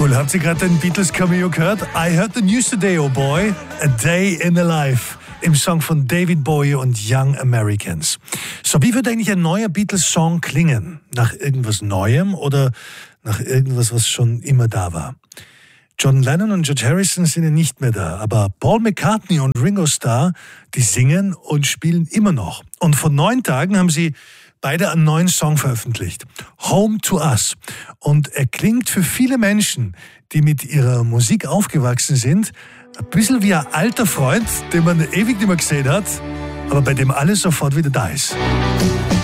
Cool, habt ihr gerade den Beatles Cameo gehört? I heard the news today, oh boy. A Day in the Life. Im Song von David Bowie und Young Americans. So, wie wird eigentlich ein neuer Beatles-Song klingen? Nach irgendwas Neuem oder nach irgendwas, was schon immer da war? John Lennon und George Harrison sind ja nicht mehr da, aber Paul McCartney und Ringo Starr, die singen und spielen immer noch. Und vor 9 Tagen haben sie beide einen neuen Song veröffentlicht, Home to Us. Und er klingt für viele Menschen, die mit ihrer Musik aufgewachsen sind, ein bisschen wie ein alter Freund, den man ewig nicht mehr gesehen hat, aber bei dem alles sofort wieder da ist.